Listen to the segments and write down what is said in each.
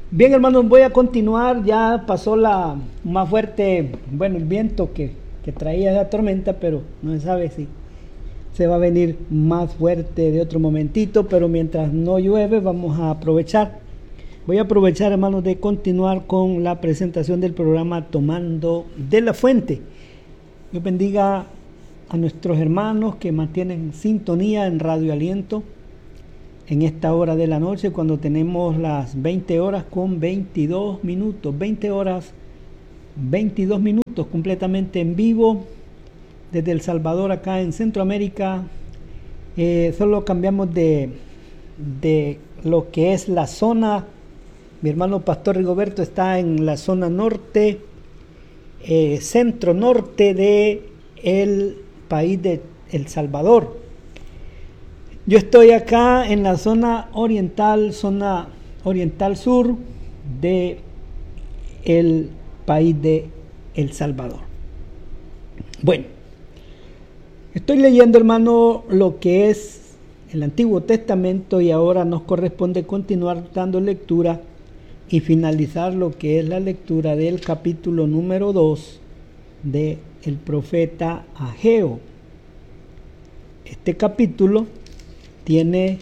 Bien, hermanos, voy a continuar. Ya pasó la más fuerte, el viento que traía esa tormenta, pero no se sabe si se va a venir más fuerte de otro momentito, pero mientras no llueve vamos a aprovechar. Voy a aprovechar, hermanos, de continuar con la presentación del programa Tomando de la Fuente. Dios bendiga a nuestros hermanos que mantienen sintonía en Radio Aliento en esta hora de la noche, cuando tenemos las 20 horas con 22 minutos, 20 horas 22 minutos completamente en vivo desde El Salvador, acá en Centroamérica. Solo cambiamos de lo que es la zona. Mi hermano Pastor Rigoberto está en la zona norte, centro norte de el país de El Salvador. Yo estoy acá en la zona oriental sur de el país de El Salvador. Bueno, estoy leyendo, hermano, lo que es el Antiguo Testamento, y ahora nos corresponde continuar dando lectura y finalizar lo que es la lectura del capítulo número 2 de el profeta Ageo. Este capítulo tiene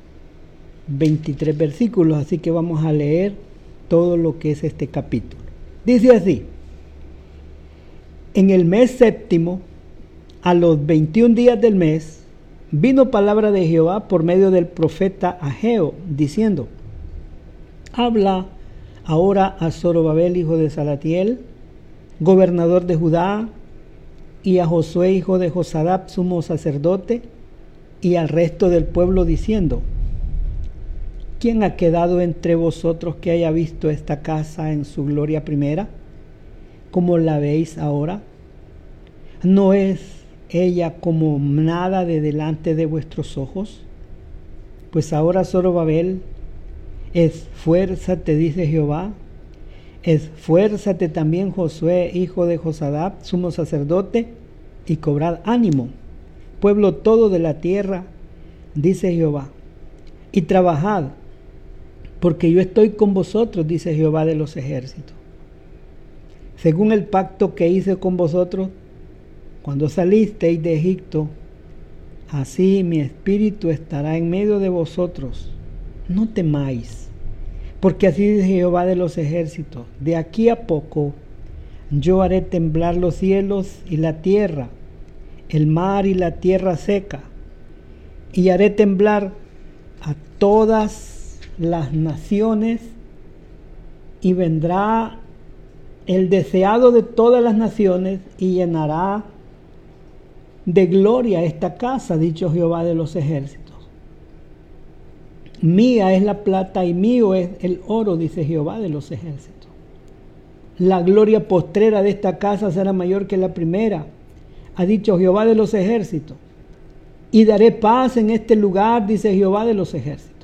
23 versículos, así que vamos a leer todo lo que es este capítulo. Dice así: en el mes séptimo, a los 21 días del mes, vino palabra de Jehová por medio del profeta Ageo, diciendo: habla ahora a Zorobabel, hijo de Salatiel, gobernador de Judá, y a Josué, hijo de Josadap, sumo sacerdote, y al resto del pueblo, diciendo: ¿quién ha quedado entre vosotros que haya visto esta casa en su gloria primera, como la veis ahora? ¿No es ella como nada de delante de vuestros ojos? Pues ahora, Zorobabel, esfuérzate, dice Jehová, esfuérzate también, Josué, hijo de Josadap, sumo sacerdote, y cobrad ánimo, pueblo todo de la tierra, dice Jehová, y trabajad, porque yo estoy con vosotros, dice Jehová de los ejércitos, según el pacto que hice con vosotros cuando salisteis de Egipto. Así mi espíritu estará en medio de vosotros. No temáis, porque así dice Jehová de los ejércitos: de aquí a poco yo haré temblar los cielos y la tierra, el mar y la tierra seca, y haré temblar a todas las naciones, y vendrá el deseado de todas las naciones, y llenará de gloria esta casa, dicho Jehová de los ejércitos. Mía es la plata y mío es el oro, dice Jehová de los ejércitos. La gloria postrera de esta casa será mayor que la primera, ha dicho Jehová de los ejércitos. Y daré paz en este lugar, dice Jehová de los ejércitos.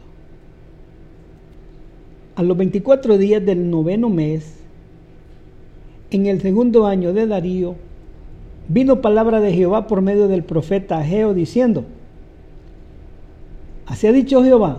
A los 24 días del 9º mes, en el 2º año de Darío, vino palabra de Jehová por medio del profeta Ageo, diciendo: así ha dicho Jehová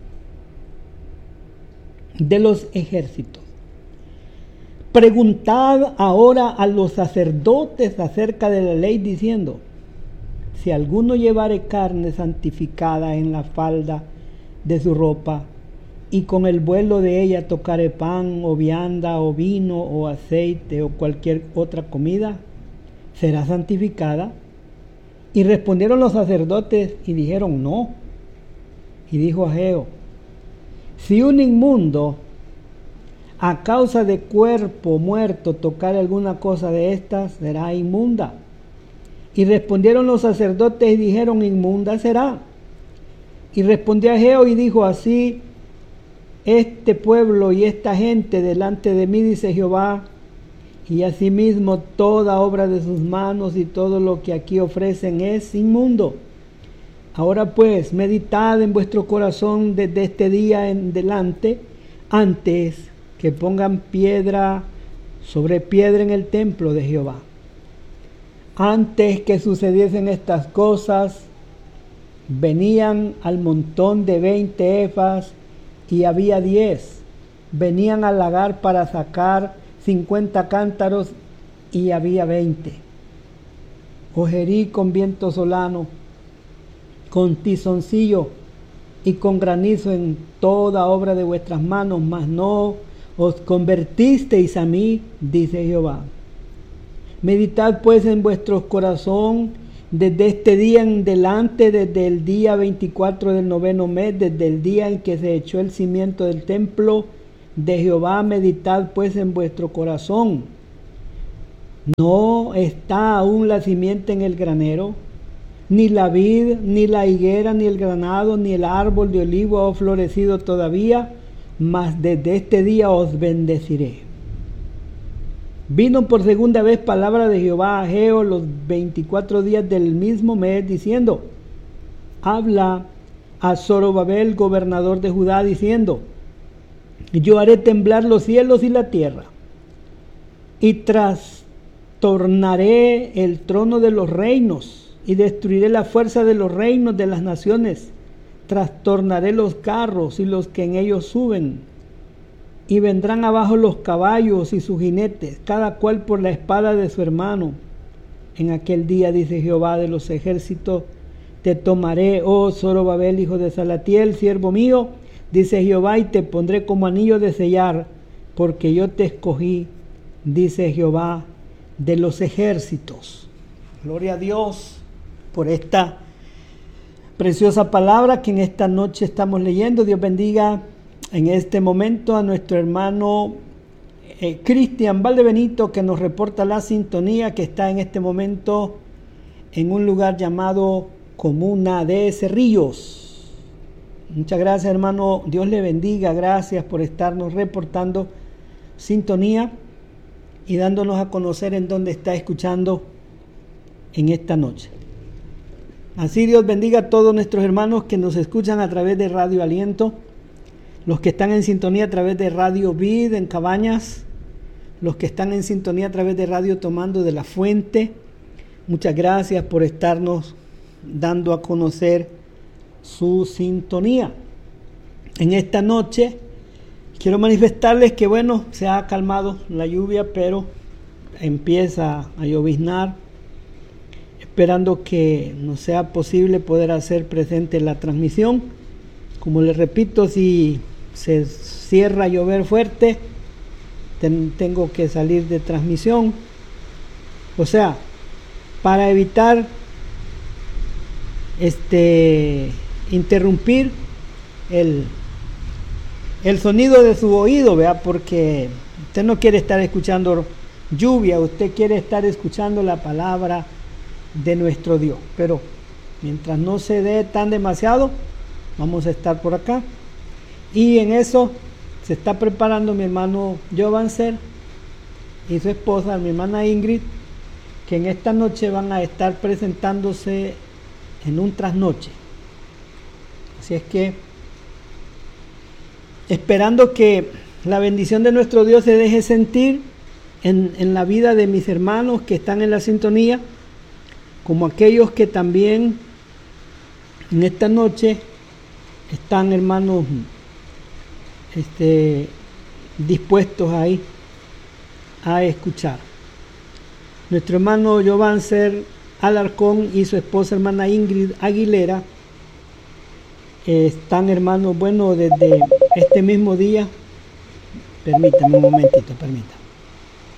de los ejércitos: preguntad ahora a los sacerdotes acerca de la ley, diciendo: si alguno llevare carne santificada en la falda de su ropa, y con el vuelo de ella tocare pan, o vianda, o vino, o aceite, o cualquier otra comida, ¿será santificada? Y respondieron los sacerdotes y dijeron: no. Y dijo Ageo: si un inmundo a causa de cuerpo muerto tocar alguna cosa de estas, será inmunda. Y respondieron los sacerdotes y dijeron: inmunda será. Y respondió Ageo y dijo: así este pueblo y esta gente delante de mí, dice Jehová, y asimismo toda obra de sus manos y todo lo que aquí ofrecen es inmundo. Ahora pues, meditad en vuestro corazón desde este día en delante, antes que pongan piedra sobre piedra en el templo de Jehová. Antes que sucediesen estas cosas, venían al montón de 20 efas y había 10. venían al lagar para sacar 50 cántaros y había 20. Os herí con viento solano, con tizoncillo y con granizo en toda obra de vuestras manos, mas no os convertisteis a mí, dice Jehová. Meditad pues en vuestro corazón desde este día en delante, desde el día 24 del 9º mes, desde el día en que se echó el cimiento del templo de Jehová. Meditad pues en vuestro corazón. ¿No está aún la simiente en el granero? Ni la vid, ni la higuera, ni el granado, ni el árbol de olivo ha florecido todavía, mas desde este día os bendeciré. Vino por segunda vez palabra de Jehová a Ageo los 24 días del mismo mes, diciendo: habla a Zorobabel, gobernador de Judá, diciendo: yo haré temblar los cielos y la tierra, y trastornaré el trono de los reinos, y destruiré la fuerza de los reinos de las naciones. Trastornaré los carros y los que en ellos suben, y vendrán abajo los caballos y sus jinetes, cada cual por la espada de su hermano. En aquel día, dice Jehová de los ejércitos, te tomaré, oh Zorobabel, hijo de Salatiel, siervo mío, dice Jehová, y te pondré como anillo de sellar, porque yo te escogí, dice Jehová de los ejércitos. Gloria a Dios por esta preciosa palabra que en esta noche estamos leyendo. Dios bendiga en este momento a nuestro hermano Cristian Valdebenito, que nos reporta la sintonía, que está en este momento en un lugar llamado Comuna de Cerrillos. Muchas gracias, hermano. Dios le bendiga. Gracias por estarnos reportando sintonía y dándonos a conocer en dónde está escuchando en esta noche. Así Dios bendiga a todos nuestros hermanos que nos escuchan a través de Radio Aliento, los que están en sintonía a través de Radio Vid en Cabañas, los que están en sintonía a través de Radio Tomando de la Fuente. Muchas gracias por estarnos dando a conocer su sintonía. En esta noche quiero manifestarles que bueno, se ha calmado la lluvia, pero empieza a lloviznar, esperando que nos sea posible poder hacer presente la transmisión. Como les repito, si se cierra a llover fuerte, tengo que salir de transmisión. O sea, para evitar interrumpir el sonido de su oído, ¿vea? Porque usted no quiere estar escuchando lluvia, usted quiere estar escuchando la palabra de nuestro Dios. Pero mientras no se dé tan demasiado, vamos a estar por acá. Y en eso se está preparando mi hermano Jovanser y su esposa, mi hermana Ingrid, que en esta noche van a estar presentándose en un trasnoche. Así es que, esperando que la bendición de nuestro Dios se deje sentir en la vida de mis hermanos que están en la sintonía, como aquellos que también en esta noche están, hermanos, dispuestos ahí a escuchar. Nuestro hermano Jovanser Alarcón y su esposa hermana Ingrid Aguilera están, hermanos, bueno, desde este mismo día. Permítame un momentito, permítame.